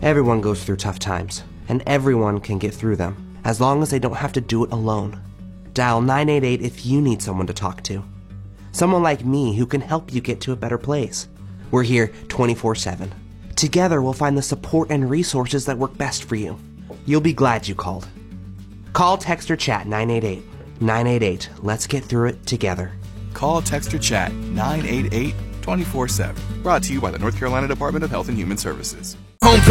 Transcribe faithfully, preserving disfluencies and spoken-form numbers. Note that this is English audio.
Everyone goes through tough times, and everyone can get through them, as long as they don't have to do it alone. Dial nine eight eight if you need someone to talk to. Someone like me who can help you get to a better place. We're here twenty-four seven. Together we'll find the support and resources that work best for you. You'll be glad you called. Call, text, or chat nine eight eight. nine eight eight. Let's get through it together. Call, text, or chat nine eight eight, two four seven. Brought to you by the North Carolina Department of Health and Human Services. Homecoming.